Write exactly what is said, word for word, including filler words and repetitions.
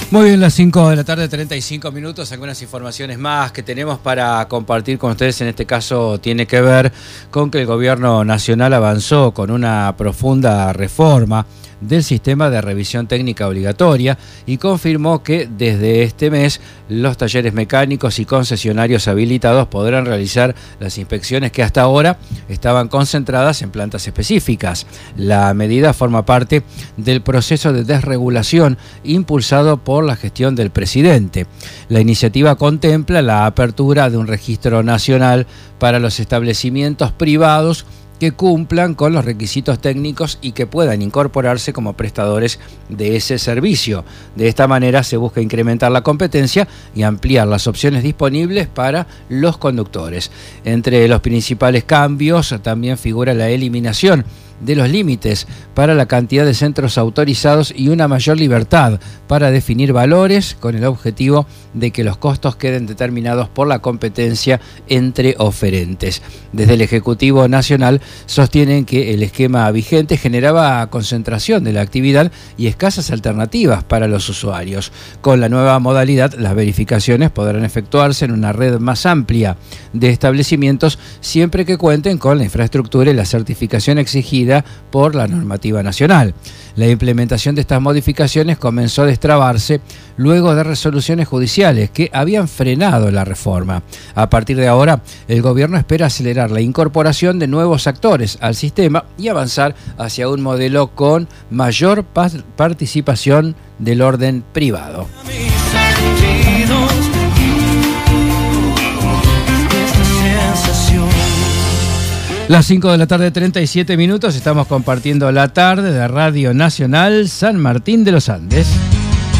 Muy bien, las cinco de la tarde, treinta y cinco minutos, algunas informaciones más que tenemos para compartir con ustedes. En este caso tiene que ver con que el gobierno nacional avanzó con una profunda reforma del sistema de revisión técnica obligatoria y confirmó que desde este mes los talleres mecánicos y concesionarios habilitados podrán realizar las inspecciones que hasta ahora estaban concentradas en plantas específicas. La medida forma parte del proceso de desregulación impulsado por la gestión del presidente. La iniciativa contempla la apertura de un registro nacional para los establecimientos privados que cumplan con los requisitos técnicos y que puedan incorporarse como prestadores de ese servicio. De esta manera se busca incrementar la competencia y ampliar las opciones disponibles para los conductores. Entre los principales cambios también figura la eliminación de los límites para la cantidad de centros autorizados y una mayor libertad para definir valores con el objetivo de que los costos queden determinados por la competencia entre oferentes. Desde el Ejecutivo Nacional sostienen que el esquema vigente generaba concentración de la actividad y escasas alternativas para los usuarios. Con la nueva modalidad, las verificaciones podrán efectuarse en una red más amplia de establecimientos siempre que cuenten con la infraestructura y la certificación exigida por la normativa nacional. La implementación de estas modificaciones comenzó a destrabarse luego de resoluciones judiciales que habían frenado la reforma. A partir de ahora, el gobierno espera acelerar la incorporación de nuevos actores al sistema y avanzar hacia un modelo con mayor participación del orden privado. Las cinco de la tarde, treinta y siete minutos, estamos compartiendo la tarde de Radio Nacional San Martín de los Andes.